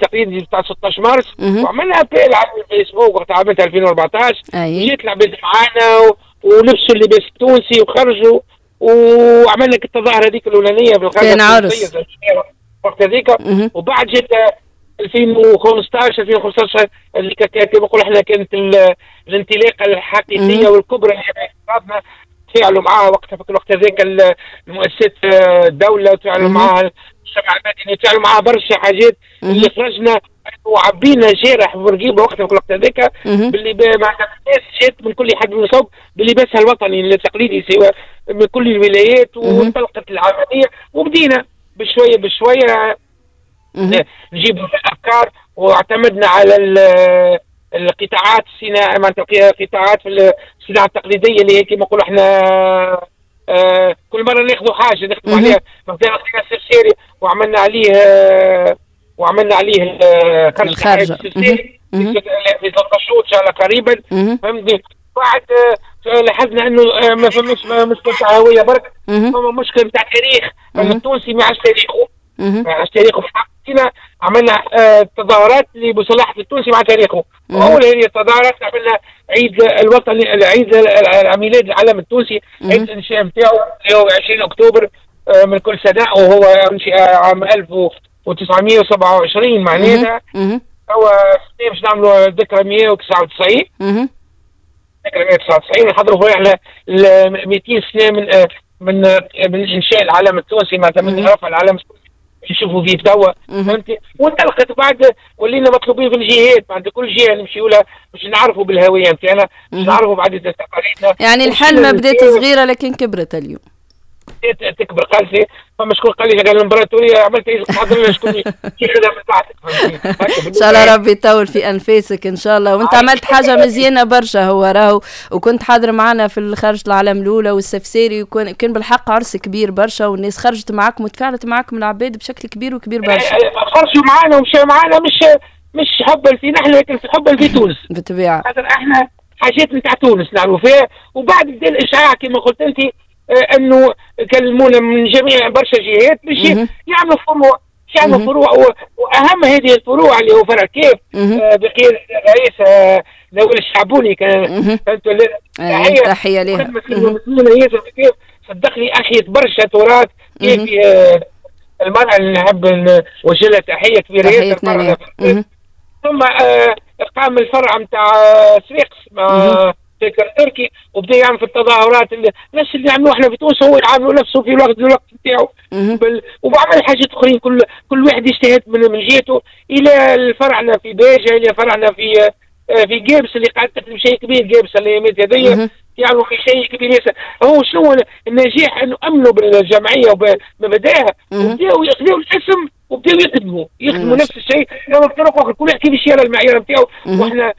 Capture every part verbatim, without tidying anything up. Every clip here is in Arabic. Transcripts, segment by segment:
التقليدي بتاع ستة عشر مارس، وعملنا ابيل على الفيسبوك وقت عملتها ألفين وأربعطاش. جيت العباد معانا ولبسوا اللباس التونسي وخرجوا وعملنا التظاهره هذيك الاولانيه في كان عرس وقت هذيك. وبعد جيت ألفين وخمسطاش ألفين وخمسطاش اللي كما نقول احنا كانت الانطلاقه الحقيقيه والكبرى اللي بعضنا تفاعلوا معاها وقتها في الوقت هذاك المؤسسات الدوله وتفاعلوا معاها المجتمع المدني وتفاعلوا معاها برشا حاجات اللي خرجنا وعبينا جارح ورقيبه وقتها في الوقت هذاك باللي معناتها الناس جات من كل حد من الصوب بلباسها الوطني التقليدي سواء من كل الولايات وانطلقت العمليه وبدينا بشويه بشويه نجيب الافكار واعتمدنا على القطاعات الصناعه معناتها قطاعات في الصناعه التقليديه اللي هي كما نقولوا احنا آه كل مره ناخذوا حاجه نخدموا عليها. مثلا خدنا السرسيري وعملنا عليه آه وعملنا عليه خرج السرسيري في ثلاثة شهور ان شاء الله قريبا. فهمتني؟ بعد آه لاحظنا انه آه ما فماش مشكله هويه برك، فما مشكله نتاع تاريخ. التونسي ما عادش تاريخه ما عادش تاريخه في حقنا. عملنا آه تظاهرات لمصالحه التونسي مع تاريخه. واول هذه التظاهرات عملنا عيد الوطني عيد ميلاد العلم التونسي، عيد الانشاء نتاعو اللي هو عشرين اكتوبر آه من كل سنه، وهو انشئ عام ألف وتسعمائة وسبعة وعشرين معناتها. هو باش نعملوا ذكرى مئة وتسعة وتسعين ذكرى مئة وتسعة وتسعين ونحضروا فيها على مئتين سنه من آه من من انشاء العلم التونسي معناتها من رفع العلم التونسي يشوفوا فيه توا. فهمتي؟ وانطلقت بعد ولينا مطلوبين في الجهات بعد كل جهه نمشيوا لها باش نعرفوا بالهويه نتاعنا باش نعرفوا بعد تقاليدنا. يعني الحلمه بدات صغيره لكن كبرت اليوم. بدات تكبر. قال لي فما شكون قال لي قال الامبراطوريه عملت ايش تحضر لنا شكون ياخذها من بعدك. ان شاء الله ربي يطول في انفاسك ان شاء الله. وانت عملت حاجه مزيانه برشا هو راهو، وكنت حاضر معنا في خرجة العالم الاولى والسفساري، وكان كان بالحق عرس كبير برشا والناس خرجت معاكم وتفاعلت معاكم العباد بشكل كبير وكبير برشا. خرجوا معنا ومشاو معنا مش مش حبا فينا احنا لكن في حبا في تونس بالطبيعه. خاطر احنا حاجات نتاع تونس نعملوا فيها. وبعد بدا الاشعاع كما قلت انت آه انه كلمونا من جميع برشا جهات باش يعملوا فروع يعملوا فروع واهم هذه الفروع اللي هو فرع كيف آه بقيادة الرئيس آه نوال الشعبوني كان فهمتوا. تحيه تحيه لها. كيف صدقني احيت برشا تراث كيف آه المرأة اللي نحب نوجه لها تحيه كبيره. تحياتنا لها. ثم آه قام الفرع نتاع سريقس مع تركي وبدا يعمل في التظاهرات اللي نفس اللي عملوه احنا في تونس هو يعملوا نفسه في الوقت الوقت نتاعو. وبعمل حاجات اخرين كل كل واحد يجتهد من من جهته. الى فرعنا في باجه الى فرعنا في في جيبس اللي قاعد تخدم شيء كبير. جيبس الايامات هذيا يعملوا في شيء كبير ياسر. هو شنو النجاح انه امنوا بالجمعيه وبمبادئها وبداوا ياخذوا الاسم وبداوا يخدموا يخدموا نفس الشيء. لو طرق كل واحد كيف يشير المعيار نتاعو. واحنا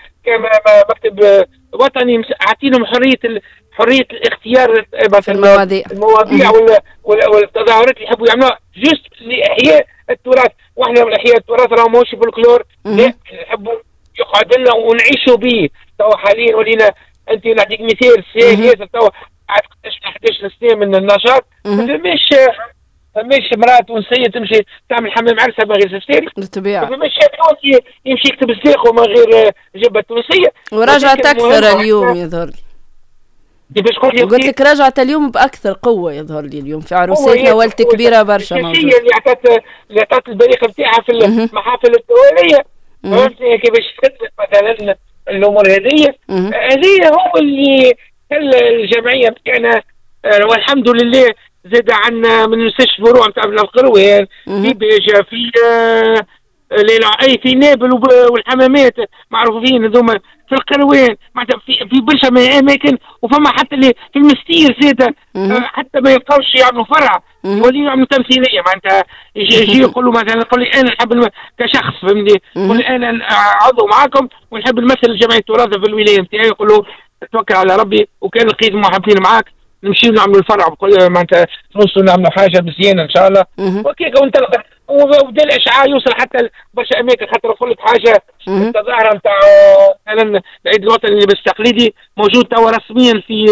كمكتب وطني عاطينهم حريه حريه الاختيار مثلا المواضيع المواضيع والتظاهرات اللي يحبوا يعملوها جست لاحياء التراث. واحنا من احياء التراث راه ماهوش فولكلور، لا نحبوا يقعد لنا ونعيشوا به. تو حاليا ولينا انت نعطيك مثال سهل ياسر. تو قعدت أحد عشر سنه من النشاط ما فماش فماش امراه تونسيه تمشي تعمل حمام عرسها من غير سفساري بالطبيعه. فماش تونسي يمشي يكتب الساق من غير جبه تونسيه. ورجعت اكثر اليوم يظهر لي. كيفاش قلت لي؟ قلت لك رجعت اليوم باكثر قوه يظهر لي اليوم في عروساتنا ولت كبيره برشا موجوده. هي اللي عطات اللي عطات البريق نتاعها في المحافل الدوليه. فهمتني كيفاش تخدم مثلا الامور هذه هذه هو اللي الجمعيه نتاعنا والحمد لله زاد عنا من ننساش فروع نتاع القروان في باجه في آه اي في نابل والحمامات معروفين هذوما في القروان معناتها في في برشا اماكن. وفما حتى اللي في المستير زاده آه حتى ما يبقاوش يعملوا فرع يوليو يعملوا تمثيليه معناتها يجي يقولوا مثلا يقول لي انا نحب كشخص فهمتني يقول لي انا عضو معاكم ونحب نمثل جمعيه التراث في الولايه نتاعي. يقول له توكل على ربي وكان لقيت محبين معاك نمشيو نعملوا الفرع معناتها نوصلوا نعملوا حاجه مزيانه ان شاء الله. وكيك وانطلقت وبدا الاشعاع يوصل حتى برشا اماكن. خاطر قلت حاجه التظاهره نتاع مثلا العيد الوطني اللي التقليدي موجود توا رسميا في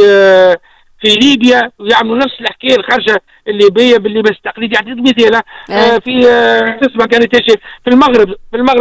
في ليبيا ويعملوا نفس الحكايه الخارجه الليبيه باللباس التقليدي. اعطيك مثال في اسمها كانت في المغرب في المغرب